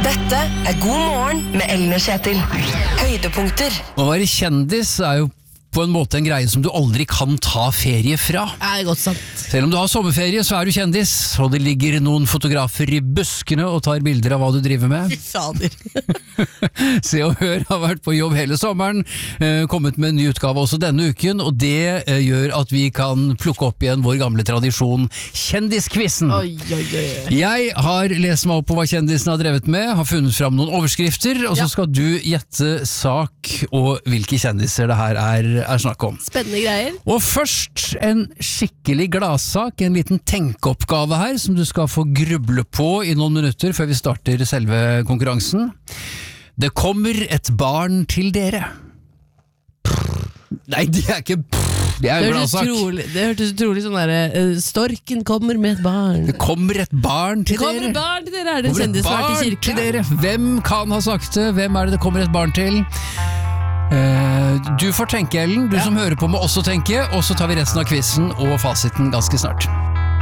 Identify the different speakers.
Speaker 1: Dette God morgen med Ellen og Kjetil. Høydepunkter.
Speaker 2: Å være kjendis jo på en måte en greie som du aldri kan ta ferie fra.
Speaker 3: Godt sant.
Speaker 2: Selv om du har sommerferie, så du kjendis, og det ligger noen fotografer i buskene og tar bilder av hva du driver med.
Speaker 3: Fy fader.
Speaker 2: Se og Hør har vært på jobb hele sommeren, kommet med en ny utgave også denne uken, og det gjør at vi kan plukke opp igjen vår gamle tradisjon, Kjendiskvissen.
Speaker 3: Oi.
Speaker 2: Jeg har lest meg opp på hva kjendisene har drevet med, har funnet fram noen overskrifter, og så skal du gjette sak og hvilke kjendiser det her er snakk om.
Speaker 3: Spennende greier.
Speaker 2: Og først en skikkelig gladsak, en liten tenkeoppgave her, som du skal få gruble på i noen minutter før vi starter selve konkurransen. Det kommer et barn til dere. Nei, det ikke det en gladsak.
Speaker 3: Det hørtes utrolig sånn der storken kommer med et barn.
Speaker 2: Det kommer et barn til dere.
Speaker 3: Det kommer et barn til dere. Det en kjendis som til kirka?
Speaker 2: Til dere. Hvem kan ha sagt det? Hvem det kommer et barn til? Du får tenke, Ellen. Du som hører på må også tenke, og så tar vi resten av quizen og fasiten ganske snart.